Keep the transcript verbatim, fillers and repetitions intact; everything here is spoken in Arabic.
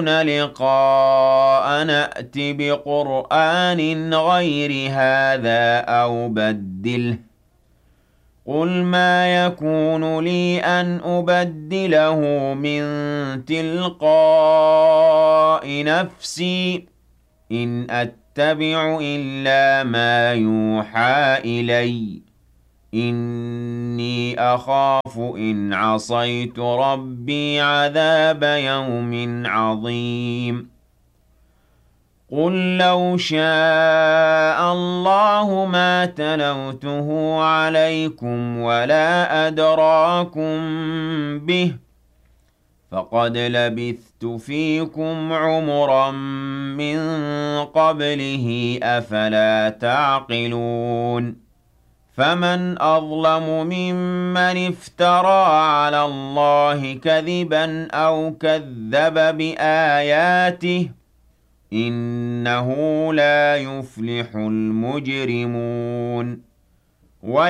لقاء نأت بقرآن غير هذا أو بدله قُلْ مَا يَكُونُ لِي أَنْ أُبَدِّلَهُ مِنْ تِلْقَاءِ نَفْسِي إِنْ أَتَّبِعُ إِلَّا مَا يُوحَىٰ إِلَيَّ إِنِّي أَخَافُ إِنْ عَصَيْتُ رَبِّي عَذَابَ يَوْمٍ عَظِيمٍ قُل لَّوْ شَاءَ اللَّهُ مَا تَلَوْتُهُ عَلَيْكُمْ وَلَا أَدْرَاكُم بِهِ ۖ فَقَدْ لَبِثْتُ فِيكُمْ عُمُرًا مِّن قَبْلِهِ ۚ أَفَلَا تَعْقِلُونَ فَمَنْ أَظْلَمُ مِمَّنِ افْتَرَىٰ عَلَى اللَّهِ كَذِبًا أَوْ كَذَّبَ بِآيَاتِهِ ۚ إِنَّهُ لَا يُفْلِحُ الْمُجْرِمُونَ